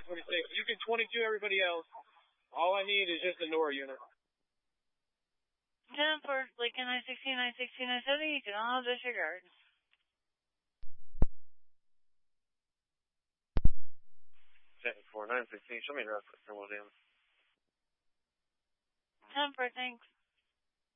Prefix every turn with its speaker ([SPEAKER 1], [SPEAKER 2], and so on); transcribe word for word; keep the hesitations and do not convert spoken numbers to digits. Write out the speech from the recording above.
[SPEAKER 1] twenty-six. You can twenty-two everybody else. All I need is just a Nora unit.
[SPEAKER 2] ten for Lincoln nine sixteen, nine sixteen, nine seventy. You can all disregard.
[SPEAKER 3] ten for nine sixteen. Show me the rest of the Williams.
[SPEAKER 2] ten for thanks.